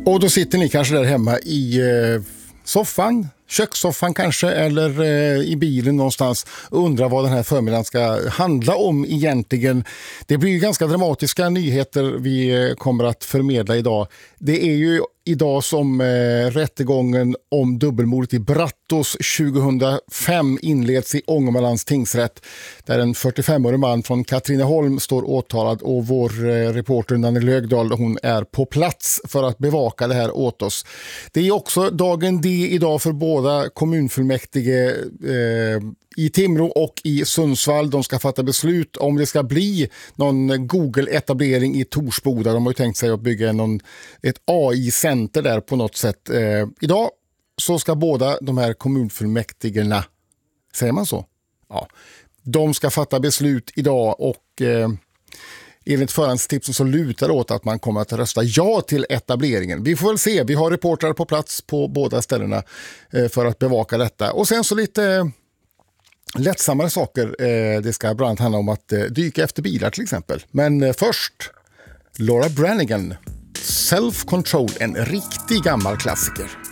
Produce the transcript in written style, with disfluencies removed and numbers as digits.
Och då sitter ni kanske där hemma i soffan, kökssoffan kanske, eller i bilen någonstans och undrar vad den här förmiddagen ska handla om egentligen. Det blir ju ganska dramatiska nyheter vi kommer att förmedla idag. Det är ju idag som rättegången om dubbelmordet i Brattås 2005 inleds i Ångermanlands tingsrätt, där en 45-årig man från Katrineholm står åtalad, och vår reporter Nanne Lögdahl, hon är på plats för att bevaka det här åt oss. Det är också dagen D idag för båda kommunfullmäktige i Timrå och i Sundsvall. De ska fatta beslut om det ska bli någon Google-etablering i Torsboda. De har ju tänkt sig att bygga ett AI-center där på något sätt. Idag så ska båda de här kommunfullmäktigerna, säger man så? Ja, de ska fatta beslut idag, och enligt förhandstipsen så lutar det åt att man kommer att rösta ja till etableringen. Vi får väl se. Vi har reportrar på plats på båda ställena för att bevaka detta. Och sen så lite lättsammare saker. Det ska bland annat handla om att dyka efter bilar till exempel. Men först Laura Branigan, Self Control, en riktig gammal klassiker.